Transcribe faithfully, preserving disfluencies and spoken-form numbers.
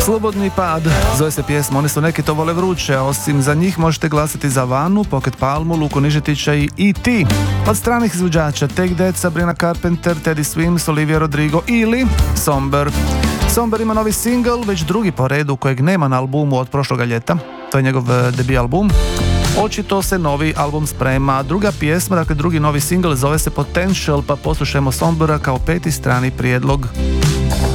Slobodni pad, zove se pjesma, oni su neki to vole vruće, a osim za njih možete glasati za Vanu, Pocket Palmu, Luku Nižetića i E T. Od stranih izvođača Take That, Sabrina Carpenter, Teddy Swims, Olivia Rodrigo ili Somber. Somber ima novi single, već drugi po redu kojeg nema na albumu od prošloga ljeta, to je njegov debut album. Očito se novi album sprema. Druga pjesma, dakle drugi novi single, zove se Potential, pa poslušajmo Sombera kao peti strani prijedlog.